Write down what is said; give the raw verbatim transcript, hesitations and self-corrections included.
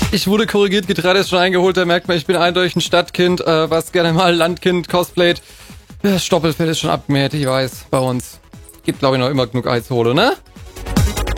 Ich wurde korrigiert, Getreide ist schon eingeholt, da merkt man, ich bin eindeutig ein Stadtkind, äh, was gerne mal Landkind cosplayt. Das Stoppelfeld ist schon abgemäht, ich weiß, bei uns. Gibt, glaube ich, noch immer genug Eishole, ne?